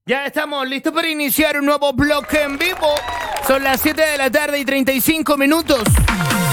Ya estamos listos para iniciar un nuevo bloque en vivo. Son las 7 de la tarde y 35 minutos.